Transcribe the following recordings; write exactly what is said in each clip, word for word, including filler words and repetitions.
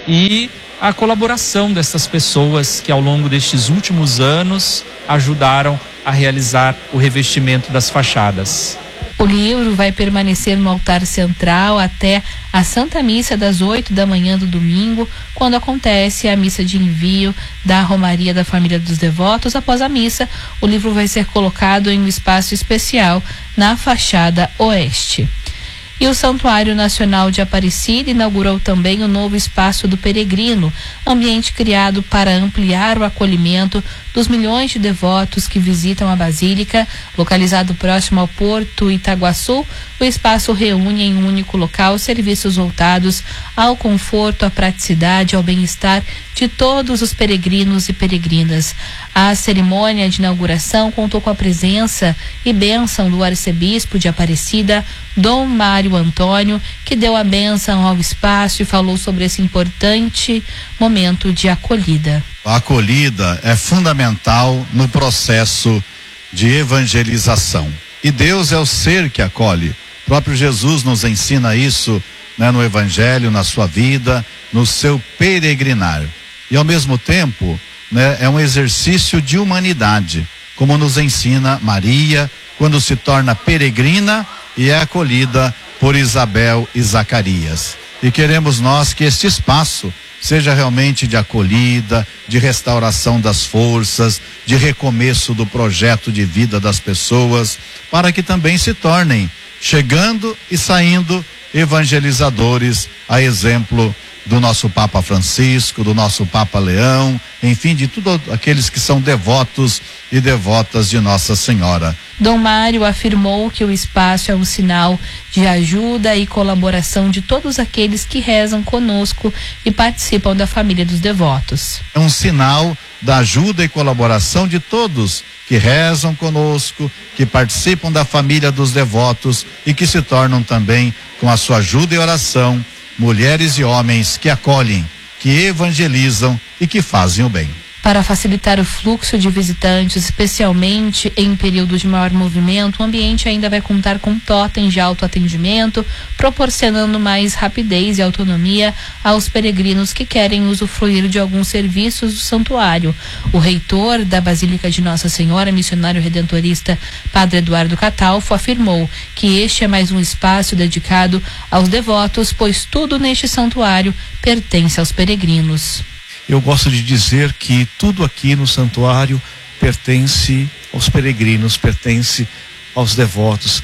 e a colaboração dessas pessoas que ao longo destes últimos anos ajudaram a realizar o revestimento das fachadas. O livro vai permanecer no altar central até a Santa Missa das oito da manhã do domingo, quando acontece a missa de envio da Romaria da Família dos Devotos. Após a missa, o livro vai ser colocado em um espaço especial na fachada oeste. E o Santuário Nacional de Aparecida inaugurou também o novo Espaço do Peregrino, ambiente criado para ampliar o acolhimento dos milhões de devotos que visitam a Basílica. Localizado próximo ao Porto Itaguaçu, o espaço reúne em um único local serviços voltados ao conforto, à praticidade e ao bem-estar de todos os peregrinos e peregrinas. A cerimônia de inauguração contou com a presença e bênção do arcebispo de Aparecida, Dom Mário Antônio, que deu a bênção ao espaço e falou sobre esse importante momento de acolhida. A acolhida é fundamental no processo de evangelização. E Deus é o ser que acolhe. O próprio Jesus nos ensina isso, né, no Evangelho, na sua vida, no seu peregrinar. E ao mesmo tempo, né, é um exercício de humanidade, como nos ensina Maria, quando se torna peregrina e é acolhida por Isabel e Zacarias. E queremos nós que este espaço seja realmente de acolhida, de restauração das forças, de recomeço do projeto de vida das pessoas, para que também se tornem, chegando e saindo, evangelizadores, a exemplo do nosso Papa Francisco, do nosso Papa Leão, enfim, de todos aqueles que são devotos e devotas de Nossa Senhora. Dom Mário afirmou que o espaço é um sinal de ajuda e colaboração de todos aqueles que rezam conosco e participam da família dos devotos. É um sinal da ajuda e colaboração de todos que rezam conosco, que participam da família dos devotos e que se tornam também, com a sua ajuda e oração, mulheres e homens que acolhem, que evangelizam e que fazem o bem. Para facilitar o fluxo de visitantes, especialmente em período de maior movimento, o ambiente ainda vai contar com totens de autoatendimento, proporcionando mais rapidez e autonomia aos peregrinos que querem usufruir de alguns serviços do santuário. O reitor da Basílica de Nossa Senhora, missionário redentorista Padre Eduardo Catalfo, afirmou que este é mais um espaço dedicado aos devotos, pois tudo neste santuário pertence aos peregrinos. Eu gosto de dizer que tudo aqui no santuário pertence aos peregrinos, pertence aos devotos.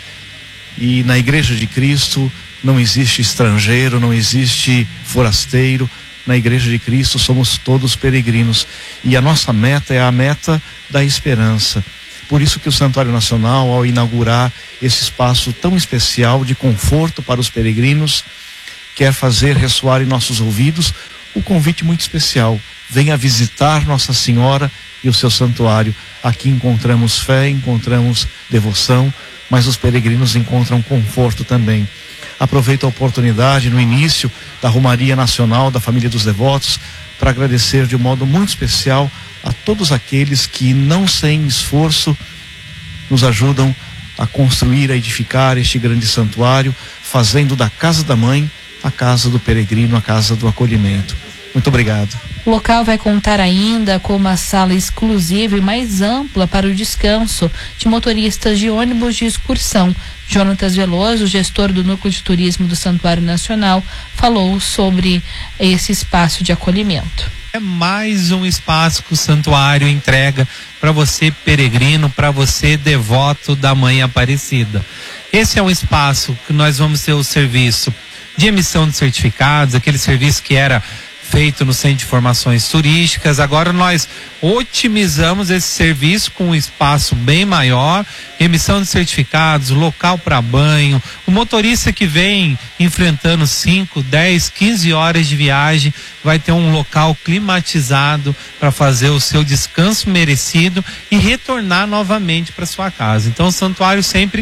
E na Igreja de Cristo não existe estrangeiro, não existe forasteiro. Na Igreja de Cristo somos todos peregrinos. E a nossa meta é a meta da esperança. Por isso que o Santuário Nacional, ao inaugurar esse espaço tão especial de conforto para os peregrinos, quer fazer ressoar em nossos ouvidos o convite muito especial: venha visitar Nossa Senhora e o seu santuário. Aqui encontramos fé, encontramos devoção, mas os peregrinos encontram conforto também. Aproveito a oportunidade no início da Romaria Nacional da Família dos Devotos para agradecer de um modo muito especial a todos aqueles que, não sem esforço, nos ajudam a construir, a edificar este grande santuário, fazendo da casa da mãe a casa do peregrino, a casa do acolhimento. Muito obrigado. O local vai contar ainda com uma sala exclusiva e mais ampla para o descanso de motoristas de ônibus de excursão. Jonatas Veloso, gestor do Núcleo de Turismo do Santuário Nacional, falou sobre esse espaço de acolhimento. É mais um espaço que o santuário entrega para você peregrino, para você devoto da Mãe Aparecida. Esse é um espaço que nós vamos ter o serviço de emissão de certificados, aquele serviço que era feito no Centro de Informações Turísticas. Agora nós otimizamos esse serviço com um espaço bem maior, emissão de certificados, local para banho. O motorista que vem enfrentando cinco, dez, quinze horas de viagem vai ter um local climatizado para fazer o seu descanso merecido e retornar novamente para sua casa. Então o santuário sempre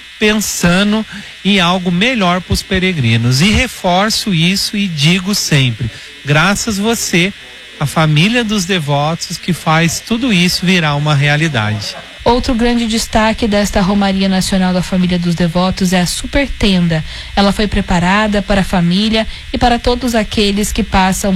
pensando em algo melhor para os peregrinos. E reforço isso e digo sempre: graças a você, a família dos devotos, que faz tudo isso virar uma realidade. Outro grande destaque desta Romaria Nacional da Família dos Devotos é a Super Tenda. Ela foi preparada para a família e para todos aqueles que passam